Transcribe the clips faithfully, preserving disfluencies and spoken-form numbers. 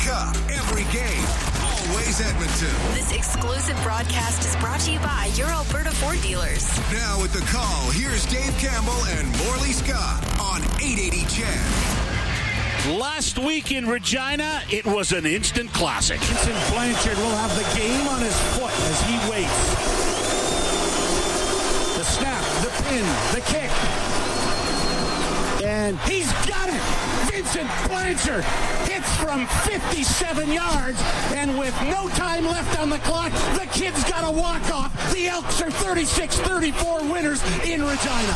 Cup, every game, always Edmonton. This exclusive broadcast is brought to you by your Alberta Ford dealers. Now with the call, here's Dave Campbell and Morley Scott on eight eighty C H E D. Last week in Regina, it was an instant classic. Vincent Blanchard will have the game on his foot as he waits. The snap, the pin, the kick. And he's got it! Vincent Blanchard hits from fifty-seven yards, and with no time left on the clock, the kid's got a walk-off. The Elks are thirty-six thirty-four winners in Regina.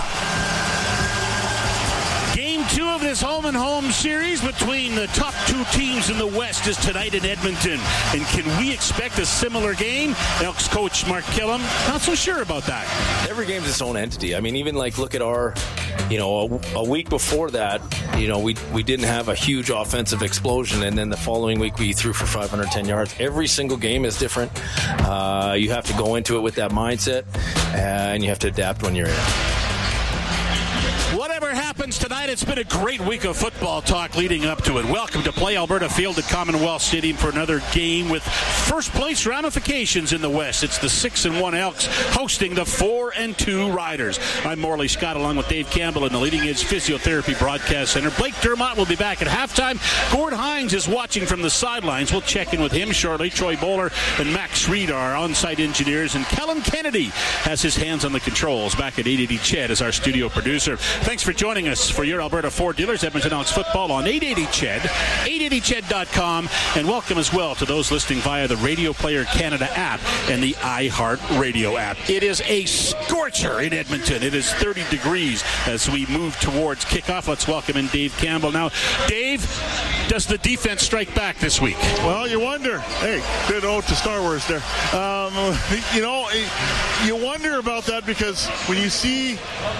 Game two of this home-and-home series between the top two teams in the West is tonight in Edmonton. And can we expect a similar game? Elks coach Mark Killam, not so sure about that. Every game's its own entity. I mean, even like look at our, you know, a, a week before that, you know, we we didn't have a huge offensive explosion, and then the following week we threw for five hundred ten yards. Every single game is different. Uh, you have to go into it with that mindset, and you have to adapt when you're in it. Whatever happens tonight, it's been a great week of football talk leading up to it. Welcome to Play Alberta Field at Commonwealth Stadium for another game with first place ramifications in the West. It's the six and one Elks hosting the four and two Riders. I'm Morley Scott along with Dave Campbell in the Leading Edge Physiotherapy Broadcast Center. Blake Dermott will be back at halftime. Gord Hines is watching from the sidelines. We'll check in with him shortly. Troy Bowler and Max Reed are on-site engineers, and Kellen Kennedy has his hands on the controls. Back at eight eighty C H E D as our studio producer. Thanks for joining us for your Alberta Ford dealers, Edmonton Elks football on eight eighty C H E D, eight eighty C H E D dot com, and welcome as well to those listening via the Radio Player Canada app and the iHeart Radio app. It is a scorcher in Edmonton. It is thirty degrees as we move towards kickoff. Let's welcome in Dave Campbell. Now, Dave, does the defense strike back this week? Well, you wonder. Hey, good ode to Star Wars there. Um, you know, you wonder about that because when you see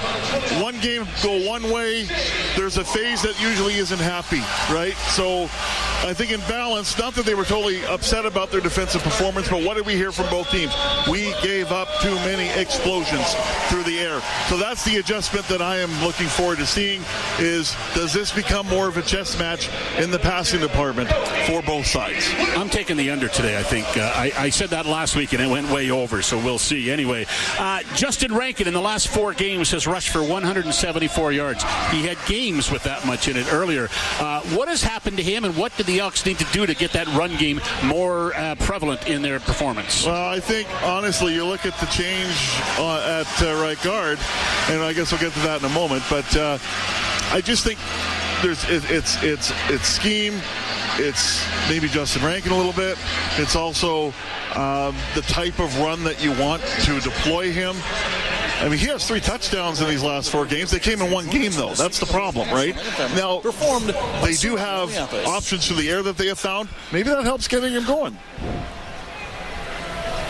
one game go one way, there's a phase that usually isn't happy, right? So I think in balance, not that they were totally upset about their defensive performance, but what did we hear from both teams? We gave up too many explosions through the air. So that's the adjustment that I am looking forward to seeing is, does this become more of a chess match in the passing department for both sides? I'm taking the under today, I think. Uh, I, I said that last week, and it went way over, so we'll see. Anyway, uh, Justin Rankin in the last four games has rushed for one hundred seventy-four yards. He had games with that much in it earlier. Uh, what has happened to him, and what do the Elks need to do to get that run game more uh, prevalent in their performance? Well, I think, honestly, you look at the change uh, at uh, right guard, and I guess we'll get to that in a moment, but uh, I just think there's it, it's it's it's scheme. It's maybe Justin Rankin a little bit. It's also um, the type of run that you want to deploy him. I mean, he has three touchdowns in these last four games. They came in one game, though. That's the problem, right? Now, they do have options through the air that they have found. Maybe that helps getting him going.